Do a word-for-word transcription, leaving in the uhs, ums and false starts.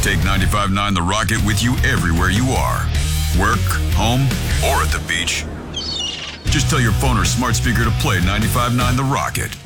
Take ninety-five point nine The Rocket with you everywhere you are. Work, home, or at the beach. Just tell your phone or smart speaker to play ninety-five point nine The Rocket.